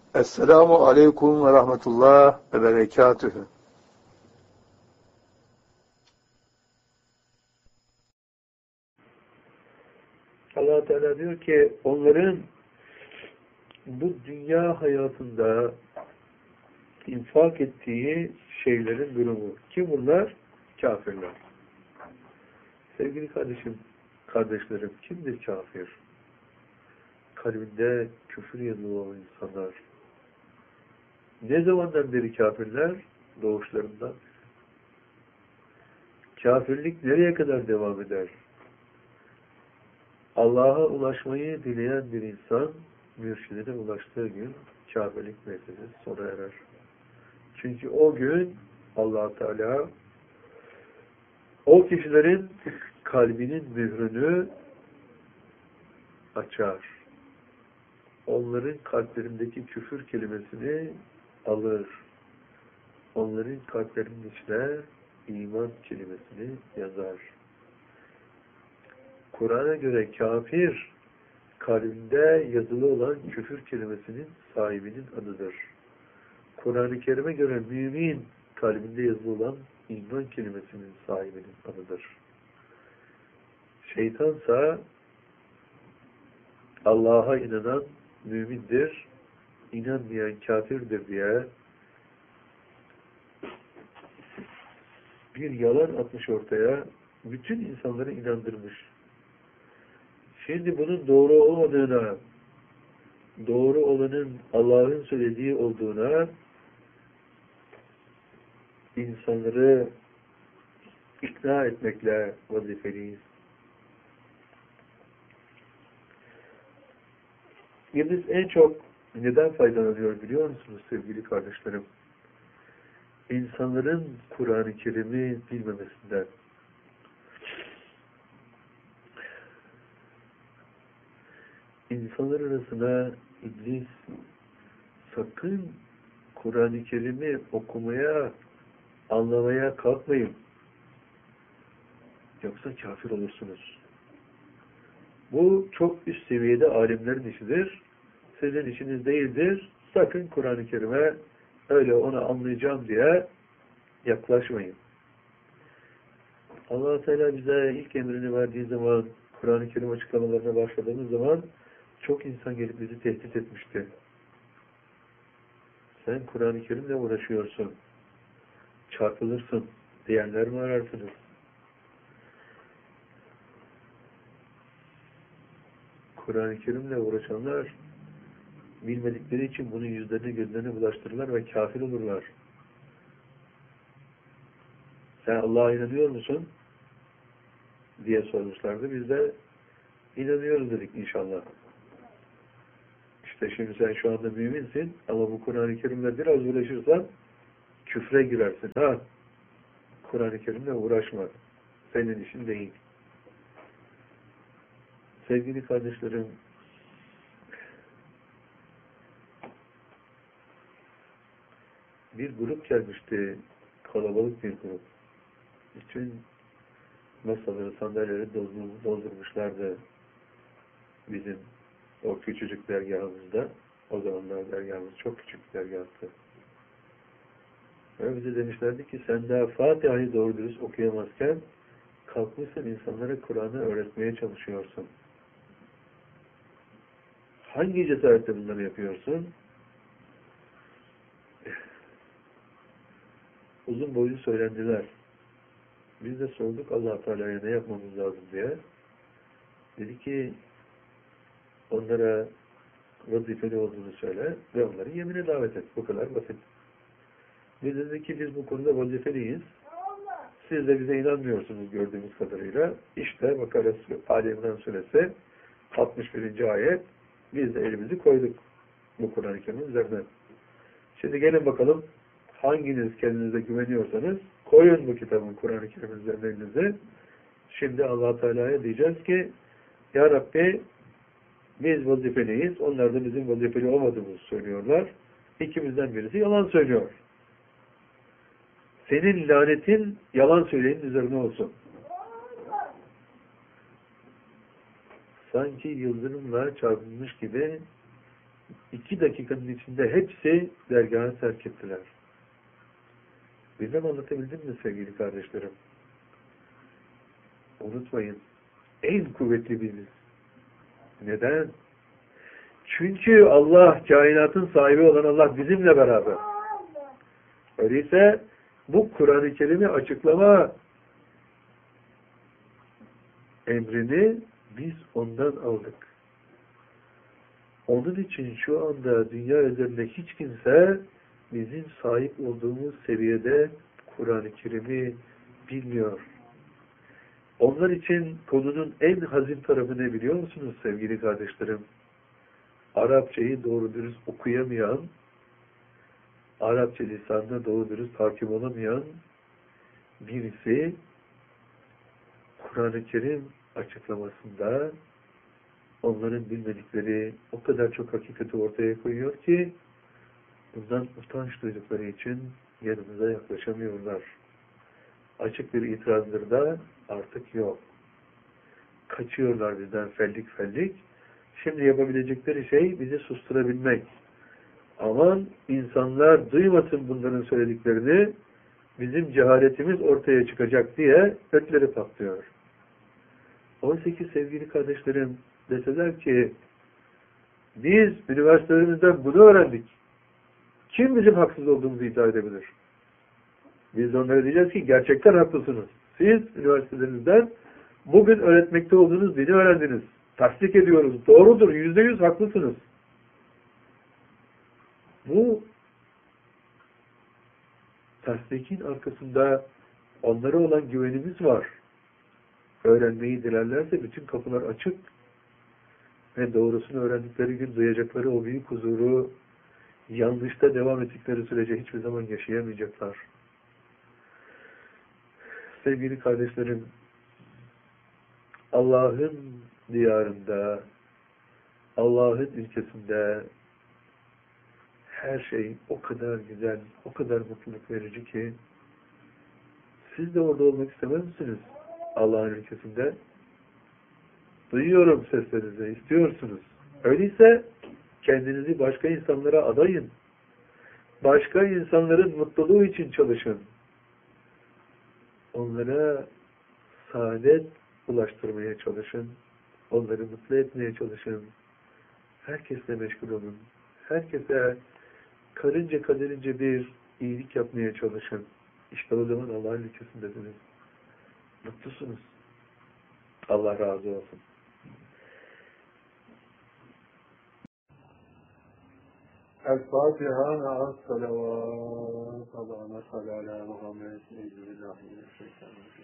Esselamu aleyküm ve rahmetullah ve berekatühü. Allah Teala diyor ki onların bu dünya hayatında infak ettiği şeylerin durumu. Kim bunlar? Kafirler. Sevgili kardeşlerim, kimdir kafir? Kalbinde küfür yazılı olan insanlar. Ne zamandan beri kafirler? Doğuşlarından. Kafirlik nereye kadar devam eder? Allah'a ulaşmayı dileyen bir insan, mürşidine ulaştığı gün kafirlik meselesi sona erer. Çünkü o gün Allah Teala o kişilerin kalbinin mührünü açar. Onların kalplerindeki küfür kelimesini alır. Onların kalplerinin içine iman kelimesini yazar. Kur'an'a göre kafir, kalbinde yazılı olan küfür kelimesinin sahibinin adıdır. Kur'an-ı Kerim'e göre mümin, kalbinde yazılı olan iman kelimesinin sahibinin adıdır. Şeytansa Allah'a inanan mümindir, inanmayan kafirdir diye bir yalan atmış ortaya, bütün insanları inandırmış. Şimdi bunun doğru olmadığına, doğru olanın Allah'ın söylediği olduğuna insanları ikna etmekle vazifeliyiz. Biz en çok neden faydalanıyor biliyor musunuz sevgili kardeşlerim? İnsanların Kur'an-ı Kerim'i bilmemesinden. İnsanlar arasına iblis sakın Kur'an-ı Kerim'i okumaya, anlamaya kalkmayın. Yoksa kafir olursunuz. Bu çok üst seviyede alimlerin işidir. Sizin işiniz değildir. Sakın Kur'an-ı Kerim'e öyle onu anlayacağım diye yaklaşmayın. Allah Teala bize ilk emrini verdiği zaman, Kur'an-ı Kerim açıklamalarına başladığımız zaman çok insan gelip bizi tehdit etmişti. Sen Kur'an-ı Kerim'le uğraşıyorsun, çarpılırsın diyenler mi ararsınız? Kur'an-ı Kerim'le uğraşanlar bilmedikleri için bunu yüzlerine gözlerine bulaştırırlar ve kafir olurlar. Sen Allah'a inanıyor musun? Diye sormuşlardı. Biz de inanıyoruz dedik inşallah. İşte şimdi sen şu anda müminsin ama bu Kur'an-ı Kerim'le biraz uğraşırsan küfre girersin. Ha? Kur'an-ı Kerim'le uğraşma. Senin işin değil. Sevgili kardeşlerim, bir grup gelmişti. Kalabalık bir grup. Bütün masaları, sandalyeleri doldurmuşlardı bizim o küçücük dergahımızda. O zamanlar dergahımız çok küçük bir dergahtı. Ve bize demişlerdi ki sen daha Fatiha'yı doğru dürüst okuyamazken kalkmışsın insanlara Kur'an'ı öğretmeye çalışıyorsun. Hangi cesaretle bunları yapıyorsun? Uzun boylu söylendiler. Biz de sorduk Allah Teala'ya ne yapmamız lazım diye. Dedi ki onlara vazifeli olduğunu söyle ve onları yemine davet et. Bu kadar basit. Biz dedi ki biz bu konuda vazifeliyiz. Siz de bize inanmıyorsunuz gördüğümüz kadarıyla. İşte Bakara Ali İmran Suresi 61. ayet. Biz de elimizi koyduk bu Kur'an-ı Kerim'in üzerine. Şimdi gelin bakalım hanginiz kendinize güveniyorsanız koyun bu kitabın Kur'an-ı Kerim'in üzerine elinizi. Şimdi Allah Teala'ya diyeceğiz ki Ya Rabbi biz vazifeliyiz. Onlar da bizim vazifeli olmadığımızı söylüyorlar. İkimizden birisi yalan söylüyor. Senin lanetin yalan söyleyenin üzerine olsun. Sanki yıldırımla çarpılmış gibi 2 dakikanın içinde hepsi dergaha terk ettiler. Bilmem anlatabildim mi sevgili kardeşlerim? Unutmayın, en kuvvetli biziz. Neden? Çünkü Allah, kainatın sahibi olan Allah bizimle beraber. Öyleyse bu Kur'an-ı Kerim'i açıklama emrini biz ondan aldık. Onun için şu anda dünya üzerinde hiç kimse bizim sahip olduğumuz seviyede Kur'an-ı Kerim'i bilmiyor. Onlar için konunun en hazin tarafı ne biliyor musunuz sevgili kardeşlerim? Arapçayı doğru dürüst okuyamayan, Arapça lisanına doğru dürüst hakim olamayan birisi Kur'an-ı Kerim açıklamasında onların bilmedikleri o kadar çok hakikati ortaya koyuyor ki bundan utanç duydukları için yanımıza yaklaşamıyorlar. Açık bir itirazları da artık yok. Kaçıyorlar bizden fellik fellik. Şimdi yapabilecekleri şey bizi susturabilmek. Aman insanlar duymasın bunların söylediklerini, bizim cehaletimiz ortaya çıkacak diye ötleri patlıyor. Oysa ki sevgili kardeşlerim, deseler ki biz üniversitelerimizden bunu öğrendik. Kim bizim haksız olduğumuzu iddia edebilir? Biz de onlara diyeceğiz ki gerçekten haklısınız. Siz üniversitelerinizden bugün öğretmekte olduğunuz dini öğrendiniz. Tasdik ediyoruz. Doğrudur. %100 haklısınız. Bu tasdikin arkasında onlara olan güvenimiz var. Öğrenmeyi dilerlerse bütün kapılar açık ve doğrusunu öğrendikleri gün duyacakları o büyük huzuru yanlışta devam ettikleri sürece hiçbir zaman yaşayamayacaklar. Sevgili kardeşlerim, Allah'ın diyarında, Allah'ın ülkesinde her şey o kadar güzel, o kadar mutluluk verici ki siz de orada olmak istemez misiniz? Allah'ın ülkesinde. Duyuyorum seslerinizi, istiyorsunuz. Öyleyse kendinizi başka insanlara adayın. Başka insanların mutluluğu için çalışın. Onlara saadet ulaştırmaya çalışın. Onları mutlu etmeye çalışın. Herkesle meşgul olun. Herkese karınca kaderince bir iyilik yapmaya çalışın. İşte o zaman Allah'ın ülkesindesiniz. Mutlusunuz. Allah razı olsun. El-Fatiha ma'as salavat. Allah'ına salli ala Muhammed. Eyyübillahi mineşşeytanirracim.